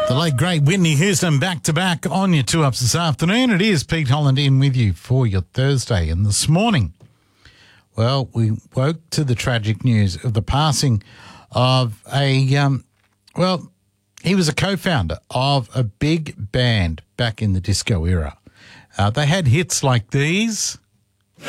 The late, great Whitney Houston back-to-back on your 2-Ups this afternoon. It is Pete Holland in with you for your Thursday. And this morning, well, we woke to the tragic news of the passing of he was a co-founder of a big band back in the disco era. They had hits like these.